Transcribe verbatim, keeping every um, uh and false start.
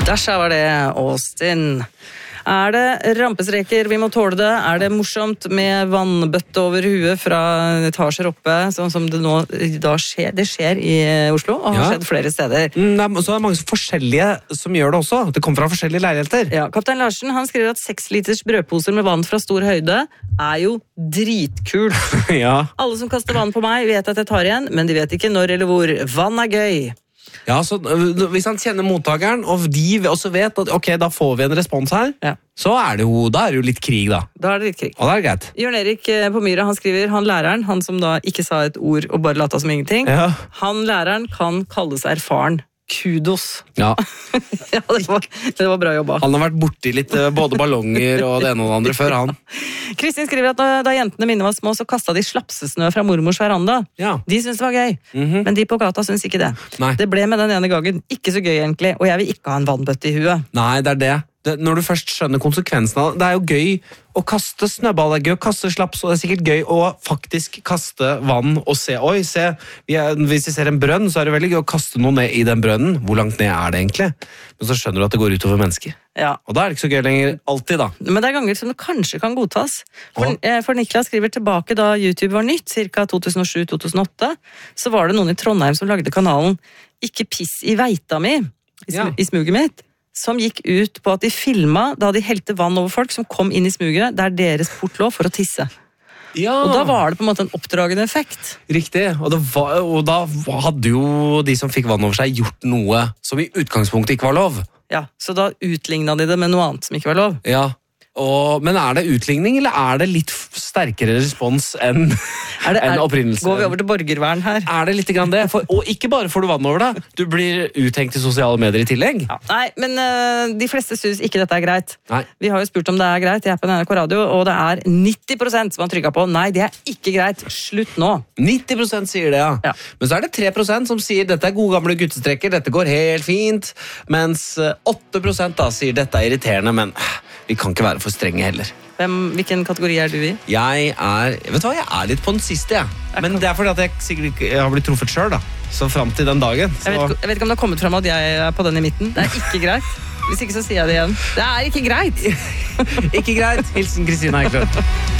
Dasha var det, Austin. Er det rampestreker, vi må tåle det? Er det morsomt med vannbøtte over huet fra etasjer oppe, sånn som det nå da skjer? Det skjer i Oslo, og har Ja. skjedd flere steder. Mm, det er, så er det mange forskjellige som gjør det også. Det kommer fra forskjellige leiligheter. Ja, Kaptein Larsen han skriver at seks liters brødposer med vann fra stor høyde er jo dritkult. Ja. Alle som kaster vann på meg vet at jeg tar igjen, men de vet ikke når eller hvor. Vann er gøy. Ja, så øh, hvis han kjenner mottakeren, og de også vet at ok, da får vi en respons her, Ja. så er det jo, da er det jo litt krig da. Da er det litt krig. Og det er greit. Jørn Erik eh, på Myra, han skriver, han læreren, han som da ikke sa et ord og bare lata som ingenting, Ja. han læreren kan kalles erfaren. Kudos. Ja. Ja, det var, det var bra jobba. Han har vært borti litt øh, både ballonger og det ene og det andre før han. Kristin skriver at da, da jentene mine var små, så kastet de slapsesnø fra mormors veranda. Ja. De syntes det var gøy, Mhm. men de på gata syntes ikke det. Nei. Det ble med den ene gangen ikke så gøy egentlig, og jeg vil ikke ha en vannbøtte i huet. Nei, det er det. det. Når du først skjønner konsekvensen av det, det er jo gøy å kaste snøball, det er gøy å kaste slaps, og det er sikkert gøy å faktisk kaste vann og se, oi, se, vi er, hvis vi ser en brønn, så er det veldig gøy å kaste noe ned i den brønnen. Hvor langt ned er det egentlig? Men så skjønner du at det går utover mennesker. Ja. Og da er det ikke så gøy lenger, alltid da. Men det er ganger som det kanskje kan godtas. For, Ja. eh, for Niklas skriver tilbake da YouTube var nytt, ca. to tusen og sju til to tusen og åtte, så var det noen i Trondheim som lagde kanalen Ikke piss i veita mi, i, sm Ja. i smuget mitt, som gikk ut på at de filma da de helte vann over folk som kom inn i smuget, der deres port lå for å tisse. Ja, Og da var det på en måte en oppdragende effekt. riktig. Og, det var, og da hadde jo de som fikk vann over seg gjort noe som i utgangspunktet ikke var lov. Ja, Så da utligna de det med noe annet som ikke var lov. Ja. Og, men er det utligning, eller er det litt f- sterkere respons enn Er det, enn er, opprinnelse? går vi over til borgervern her? Er det litt grann det? For, og ikke bare får du vann over deg, du blir uthengt i sosiale medier i tillegg. Ja, nei, men øh, de fleste syns ikke dette er greit. Nei. Vi har jo spurt om det er greit i appen N R K Radio, og det er nitti prosent som har trykket på nei, det er ikke greit, slutt nå. nitti prosent sier det, ja. Ja. Men så er det tre prosent som sier dette er gode gamle guttestrekker, dette går helt fint, mens eh, åtte prosent da sier dette er irriterende, men eh, vi kan ikke være for strenge heller. Hvem, hvilken kategori er du i? Jeg er, vet du hva, jeg er litt på den siste, jeg. Men det er fordi at jeg sikkert ikke jeg har blitt truffet selv da. Så frem til den dagen. Så. Jeg vet, ikke- jeg vet ikke om det har kommet frem at jeg er på den i midten. Det er ikke greit. Hvis ikke så sier jeg det igjen. Det er ikke greit! Ikke greit. Hilsen Kristina Eklund.